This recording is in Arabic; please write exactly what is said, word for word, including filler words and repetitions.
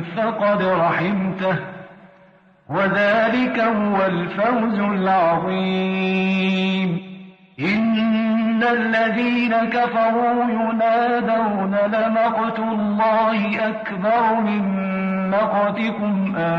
فقد رحمته وذلك هو الفوز العظيم. إن الذين كفروا ينادون لمقت الله أكبر من مقتكم